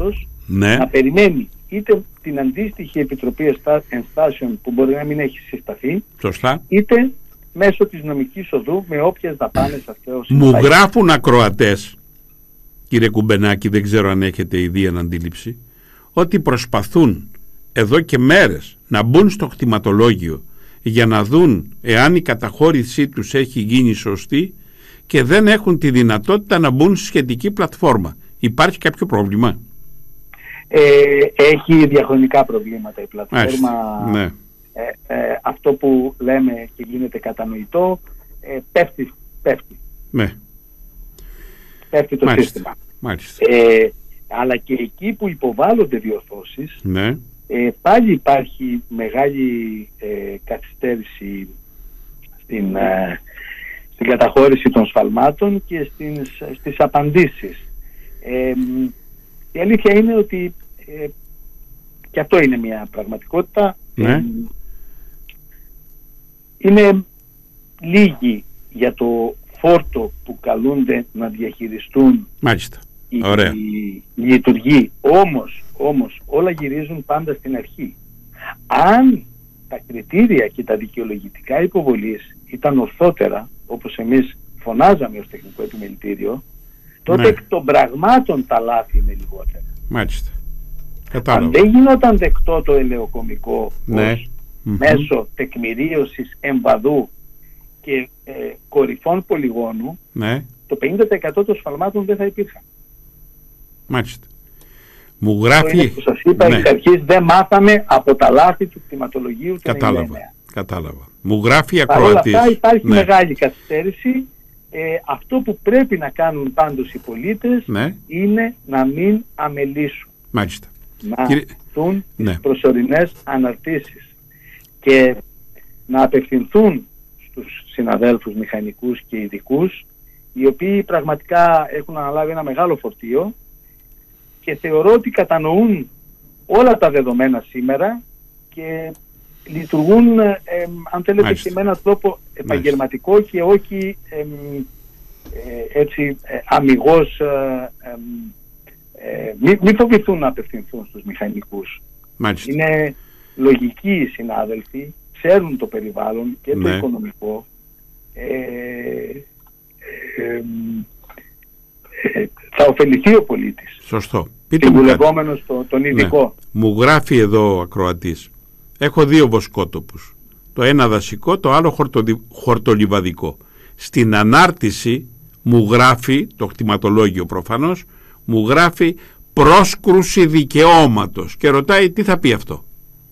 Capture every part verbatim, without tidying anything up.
κράτος ναι. να περιμένει είτε την αντίστοιχη Επιτροπή Ενστάσεων που μπορεί να μην έχει συσταθεί, σωστά, είτε μέσω της νομικής οδού με όποιες δαπάνες αυτές. Μου γράφουν ακροατές, κύριε Κουμπενάκη, δεν ξέρω αν έχετε ήδη αντίληψη, ότι προσπαθούν εδώ και μέρες να μπουν στο κτηματολόγιο για να δουν εάν η καταχώρησή τους έχει γίνει σωστή και δεν έχουν τη δυνατότητα να μπουν στη σχετική πλατφόρμα. Υπάρχει κάποιο πρόβλημα? Ε, έχει διαχρονικά προβλήματα η πλατφόρμα. Ναι. Ε, ε, αυτό που λέμε και γίνεται κατανοητό, ε, πέφτει, πέφτει. Ναι. Πέφτει το Μάλιστα. σύστημα. Μάλιστα. Ε, αλλά και εκεί που υποβάλλονται διορθώσεις, ναι. ε, πάλι υπάρχει μεγάλη ε, καθυστέρηση στην, ε, στην καταχώρηση των σφαλμάτων και στις, στις απαντήσεις. Ε, η αλήθεια είναι ότι ε, και αυτό είναι μια πραγματικότητα. Ναι. Ε, είναι λίγοι για το φόρτο που καλούνται να διαχειριστούν. Μάλιστα. η, Ωραία. η λειτουργή. Όμως, όμως όλα γυρίζουν πάντα στην αρχή. Αν τα κριτήρια και τα δικαιολογητικά υποβολής ήταν ορθότερα, όπως εμείς φωνάζαμε ως τεχνικό επιμελητήριο, τότε ναι. εκ των πραγμάτων τα λάθη είναι λιγότερα. Μάλιστα. Κατάλαβα. Αν δεν γινόταν δεκτό το ελαιοκομικό ναι. ως mm-hmm. μέσω τεκμηρίωσης εμβαδού και ε, κορυφών πολυγόνου, ναι. το πενήντα τοις εκατό των σφαλμάτων δεν θα υπήρχαν. Μάλιστα. Μου γράφει... Το που σας είπα ναι. εξ αρχής, δεν μάθαμε από τα λάθη του κτηματολογίου του Κατάλαβα. ενενήντα εννέα. Κατάλαβα. Μου γράφει Παρ' όλα ακροατής. αυτά υπάρχει ναι. μεγάλη καθυστέρηση. Ε, αυτό που πρέπει να κάνουν πάντως οι πολίτες ναι. είναι να μην αμελήσουν. Μάλιστα. Να Κύριε... δουν ναι. τις προσωρινές αναρτήσεις και να απευθυνθούν στους συναδέλφους μηχανικούς και ειδικούς, οι οποίοι πραγματικά έχουν αναλάβει ένα μεγάλο φορτίο και θεωρώ ότι κατανοούν όλα τα δεδομένα σήμερα και λειτουργούν, ε, ε, αν θέλετε, Μάλιστα. και με έναν τρόπο επαγγελματικό Μάλιστα. και όχι ε, ε, έτσι ε, αμιγώς ε, ε, ε, μην μη φοβηθούν να απευθυνθούν στους μηχανικούς. Μάλιστα. Είναι λογικοί οι συνάδελφοι, ξέρουν το περιβάλλον και ναι. το οικονομικό. Ε, ε, ε, θα ωφεληθεί ο πολίτης. Σωστό. Πείτε συμβουλευόμενος το, τον ειδικό. Ναι. Μου γράφει εδώ ο ακροατής. Έχω δύο βοσκότοπους. Το ένα δασικό, το άλλο χορτοδι... χορτολιβαδικό. Στην ανάρτηση μου γράφει, το κτηματολόγιο προφανώς, μου γράφει πρόσκρουση δικαιώματος και ρωτάει τι θα πει αυτό.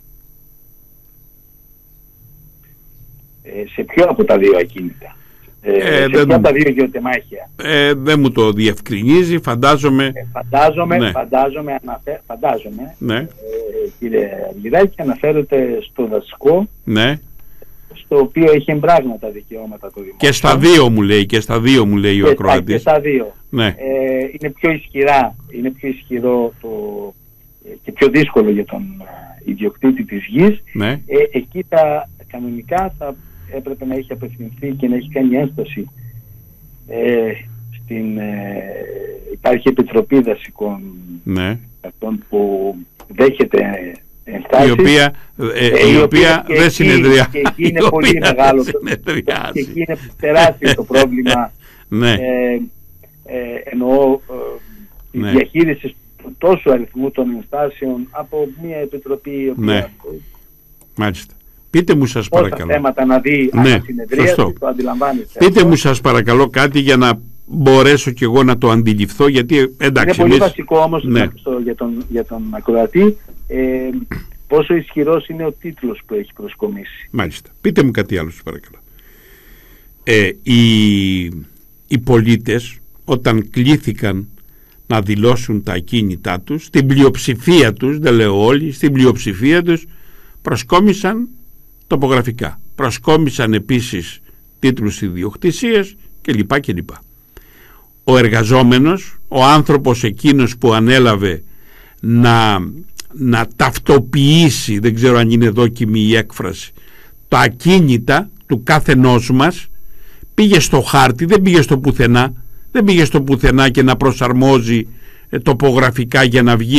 Ε, σε ποιο από τα δύο ακίνητα? Ε, ε, σε δεν... ποια από τα δύο γεωτεμάχια? Ε, δεν μου το διευκρινίζει, φαντάζομαι. Ε, φαντάζομαι, ναι. φαντάζομαι, αναφέ... φαντάζομαι ναι. ε, κύριε Αργυράκη, αναφέρεται στο δασικό, ναι. στο οποίο έχει εμπράγματα δικαιώματα το δημόσιο. Και στα δύο μου λέει, και στα δύο μου λέει και ο ακροατής. Και στα δύο. Ναι. Ε, είναι πιο ισχυρά, είναι πιο ισχυρό το, και πιο δύσκολο για τον ιδιοκτήτη της γης. Ναι. Ε, εκεί τα κανονικά θα έπρεπε να έχει απευθυνθεί και να έχει κάνει ένσταση. Ε, στην, ε, υπάρχει Επιτροπή Δασικών ναι. που δέχεται ενστάσεις, η οποία, ε, ε, η η οποία οποία δεν συνεδριά. Και εκεί είναι πολύ μεγάλο το, και εκεί είναι τεράστιο το πρόβλημα. ναι. ε, ε, εννοώ ε, ναι. η διαχείριση του τόσου αριθμού των ενστάσεων από μια επιτροπή η οποία ναι. Μάλιστα. Πείτε μου σας πόσα παρακαλώ. θέματα να δει ναι. ανασυνεδρία, το αντιλαμβάνεστε. Πείτε αυτό. μου σας παρακαλώ κάτι για να μπορέσω και εγώ να το αντιληφθώ, γιατί εντάξει. Είναι πολύ εμείς... βασικό όμως ναι. στο, για, τον, για τον ακροατή ε, πόσο ισχυρός είναι ο τίτλος που έχει προσκομίσει. Μάλιστα. Πείτε μου κάτι άλλο σας παρακαλώ. Ε, οι, οι πολίτες όταν κλήθηκαν να δηλώσουν τα ακίνητά τους, στην πλειοψηφία τους, δεν λέω όλοι, στην πλειοψηφία τους προσκόμισαν τοπογραφικά. Προσκόμισαν επίσης τίτλους ιδιοκτησίας κλπ. κλπ. Ο εργαζόμενος, ο άνθρωπος εκείνος που ανέλαβε να, να ταυτοποιήσει, δεν ξέρω αν είναι δόκιμη η έκφραση, τα ακίνητα του καθενός μας, πήγε στο χάρτη, δεν πήγε στο πουθενά, δεν πήγε στο πουθενά και να προσαρμόζει τοπογραφικά για να βγει